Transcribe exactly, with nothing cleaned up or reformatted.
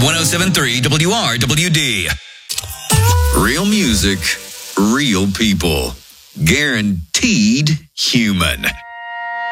one oh seven point three W R W D. Real music, real people. Guaranteed human.